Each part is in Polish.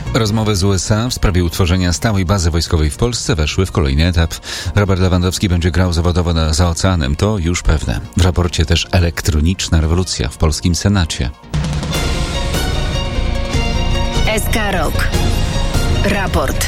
Rozmowy z USA w sprawie utworzenia stałej bazy wojskowej w Polsce weszły w kolejny etap. Robert Lewandowski będzie grał zawodowo za oceanem, to już pewne. W raporcie też elektroniczna rewolucja w polskim Senacie. SK Rok. Raport.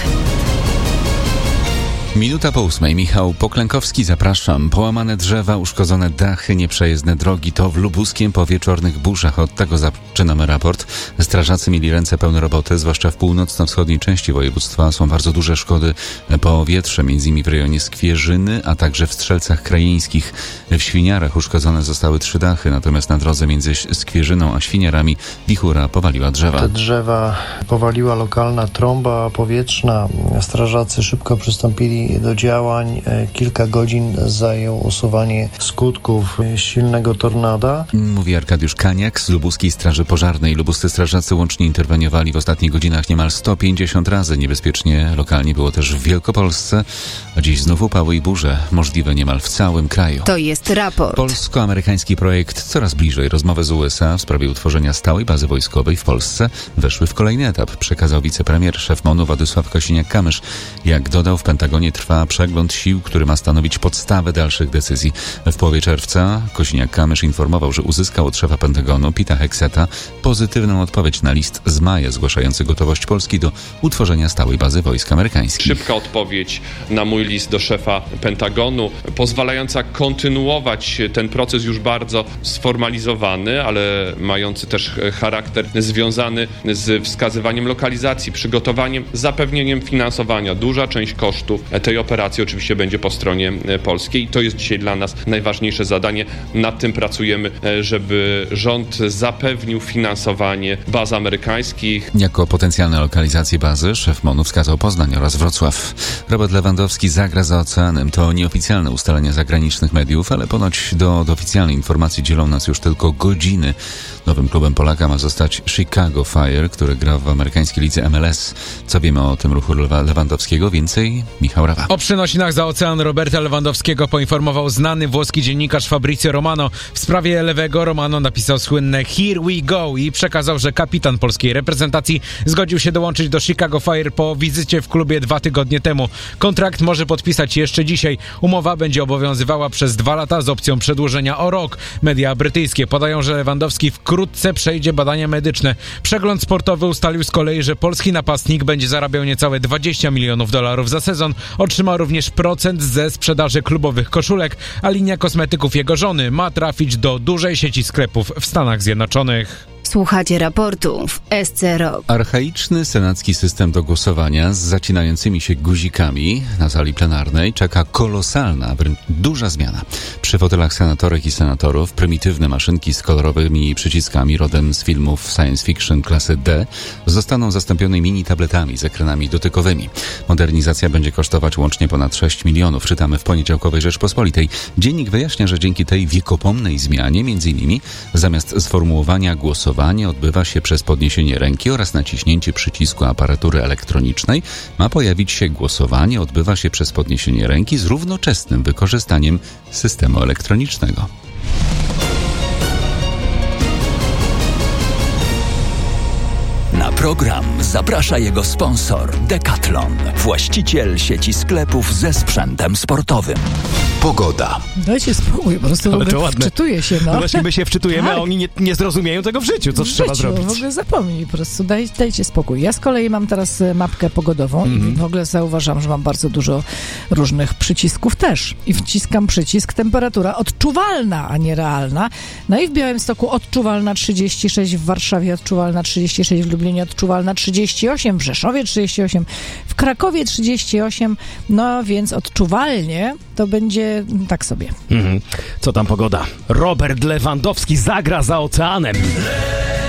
Minuta po 8. Michał Poklękowski, zapraszam. Połamane drzewa, uszkodzone dachy, nieprzejezdne drogi to w Lubuskiem po wieczornych burzach. Od tego zaczynamy raport. Strażacy mieli ręce pełne roboty, zwłaszcza w północno-wschodniej części województwa. Są bardzo duże szkody po wietrze, m.in. w rejonie Skwierzyny, a także w Strzelcach Krajeńskich. W Świniarach uszkodzone zostały 3 dachy, natomiast na drodze między Skwierzyną a Świniarami wichura powaliła drzewa. Te drzewa powaliła lokalna trąba powietrzna. Strażacy szybko przystąpili do działań. Kilka godzin zajęło usuwanie skutków silnego tornada. Mówi Arkadiusz Kaniak z Lubuskiej Straży Pożarnej. Lubuscy strażacy łącznie interweniowali w ostatnich godzinach niemal 150 razy. Niebezpiecznie lokalnie było też w Wielkopolsce, a dziś znów upały i burze, możliwe niemal w całym kraju. To jest raport. Polsko-amerykański projekt coraz bliżej. Rozmowy z USA w sprawie utworzenia stałej bazy wojskowej w Polsce weszły w kolejny etap, przekazał wicepremier, szef MON-u Władysław Kosiniak-Kamysz. Jak dodał, w Pentagonie trwa przegląd sił, który ma stanowić podstawę dalszych decyzji. W połowie czerwca Kosiniak-Kamysz informował, że uzyskał od szefa Pentagonu Pita Hegseta pozytywną odpowiedź na list z maja zgłaszający gotowość Polski do utworzenia stałej bazy wojsk amerykańskich. Szybka odpowiedź na mój list do szefa Pentagonu, pozwalająca kontynuować ten proces już bardzo sformalizowany, ale mający też charakter związany z wskazywaniem lokalizacji, przygotowaniem, zapewnieniem finansowania. Duża część kosztów tej operacji oczywiście będzie po stronie polskiej i to jest dzisiaj dla nas najważniejsze zadanie. Nad tym pracujemy, żeby rząd zapewnił finansowanie baz amerykańskich. Jako potencjalne lokalizacje bazy szef MON-u wskazał Poznań oraz Wrocław. Robert Lewandowski zagra za oceanem. To nieoficjalne ustalenia zagranicznych mediów, ale ponoć do oficjalnej informacji dzielą nas już tylko godziny. Nowym klubem Polaka ma zostać Chicago Fire, który gra w amerykańskiej lidze MLS. Co wiemy o tym ruchu Lewandowskiego? Więcej Michał Rawa. O przynosinach za ocean Roberta Lewandowskiego poinformował znany włoski dziennikarz Fabrizio Romano. W sprawie lewego Romano napisał słynne "Here we go" i przekazał, że kapitan polskiej reprezentacji zgodził się dołączyć do Chicago Fire po wizycie w klubie 2 tygodnie temu. Kontrakt może podpisać jeszcze dzisiaj. Umowa będzie obowiązywała przez 2 lata z opcją przedłużenia o rok. Media brytyjskie podają, że Lewandowski wkrótce przejdzie badania medyczne. Przegląd sportowy ustalił z kolei, że polski napastnik będzie zarabiał niecałe $20 milionów za sezon. Otrzyma również procent ze sprzedaży klubowych koszulek, a linia kosmetyków jego żony ma trafić do dużej sieci sklepów w Stanach Zjednoczonych. Słuchacie raportu w SC Rok. Archaiczny senacki system do głosowania z zacinającymi się guzikami na sali plenarnej czeka kolosalna, wręcz duża zmiana. Przy fotelach senatorek i senatorów prymitywne maszynki z kolorowymi przyciskami rodem z filmów science fiction klasy D zostaną zastąpione mini tabletami z ekranami dotykowymi. Modernizacja będzie kosztować łącznie ponad 6 milionów, czytamy w poniedziałkowej Rzeczpospolitej. Dziennik wyjaśnia, że dzięki tej wiekopomnej zmianie, m.in. zamiast sformułowania głosowania odbywa się przez podniesienie ręki oraz naciśnięcie przycisku aparatury elektronicznej. Ma pojawić się głosowanie, odbywa się przez podniesienie ręki z równoczesnym wykorzystaniem systemu elektronicznego. Na program zaprasza jego sponsor Decathlon, właściciel sieci sklepów ze sprzętem sportowym. Pogoda. Dajcie spokój, po prostu w ogóle wczytuję się. No właśnie my się wczytujemy, tak. A oni nie zrozumieją tego w życiu, co trzeba zrobić. W ogóle zapomnij, po prostu dajcie spokój. Ja z kolei mam teraz mapkę pogodową i w ogóle zauważam, że mam bardzo dużo różnych przycisków też. I wciskam przycisk temperatura odczuwalna, a nie realna. No i w Białymstoku odczuwalna 36, w Warszawie odczuwalna 36, w Lublinie odczuwalna 38, w Rzeszowie 38, w Krakowie 38, no więc odczuwalnie to będzie tak sobie. Co tam pogoda? Robert Lewandowski zagra za oceanem.